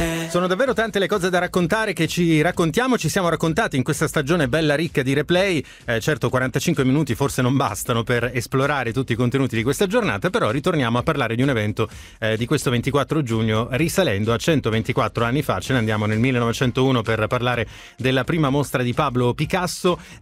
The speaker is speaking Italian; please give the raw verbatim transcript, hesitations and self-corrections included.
Sono davvero tante le cose da raccontare che ci raccontiamo, ci siamo raccontati in questa stagione bella ricca di replay. Eh, certo, quarantacinque minuti forse non bastano per esplorare tutti i contenuti di questa giornata, però ritorniamo a parlare di un evento eh, di questo ventiquattro giugno, risalendo a centoventiquattro anni fa. Ce ne andiamo nel millenovecentouno per parlare della prima mostra di Pablo Picasso